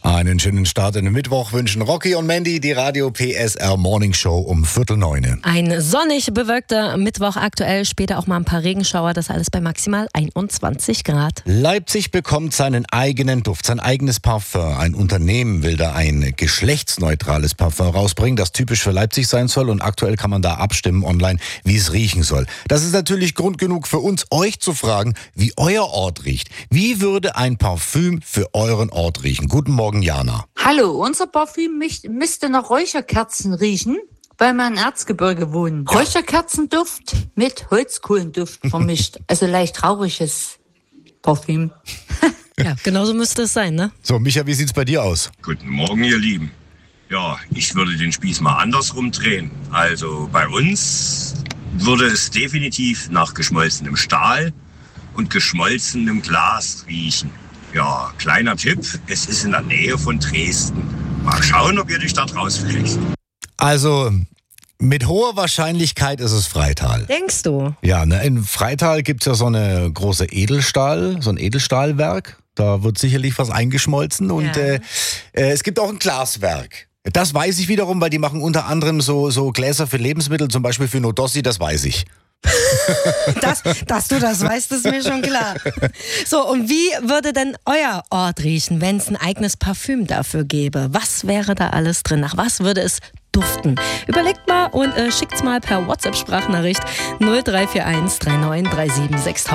Einen schönen Start in den Mittwoch wünschen Rocky und Mandy, die Radio PSR Morning Show um 8:45. Ein sonnig bewölkter Mittwoch aktuell, später auch mal ein paar Regenschauer, das alles bei maximal 21 Grad. Leipzig bekommt seinen eigenen Duft, sein eigenes Parfum. Ein Unternehmen will da ein geschlechtsneutrales Parfum rausbringen, das typisch für Leipzig sein soll, und aktuell kann man da abstimmen online, wie es riechen soll. Das ist natürlich Grund genug für uns, euch zu fragen, wie euer Ort riecht. Wie würde ein Parfüm für euren Ort riechen? Guten Morgen, Jana. Hallo, unser Parfüm müsste nach Räucherkerzen riechen, weil wir in Erzgebirge wohnen. Räucherkerzenduft mit Holzkohlenduft vermischt. Also leicht trauriges Parfüm. Ja, genauso müsste es sein, ne? So, Micha, wie sieht's bei dir aus? Guten Morgen, ihr Lieben. Ja, ich würde den Spieß mal andersrum drehen. Also bei uns würde es definitiv nach geschmolzenem Stahl und geschmolzenem Glas riechen. Ja, kleiner Tipp, es ist in der Nähe von Dresden. Mal schauen, ob ihr dich da draus kriegt. Also, mit hoher Wahrscheinlichkeit ist es Freital. Denkst du? Ja, ne, in Freital gibt's ja so ein Edelstahlwerk. Da wird sicherlich was eingeschmolzen und Ja. Es gibt auch ein Glaswerk. Das weiß ich wiederum, weil die machen unter anderem so Gläser für Lebensmittel, zum Beispiel für Nodossi, das weiß ich. Dass du das weißt, ist mir schon klar. So, und wie würde denn euer Ort riechen, wenn es ein eigenes Parfüm dafür gäbe? Was wäre da alles drin? Nach was würde es duften? Überlegt mal und schickt's mal per WhatsApp-Sprachnachricht 0341 3937 6000.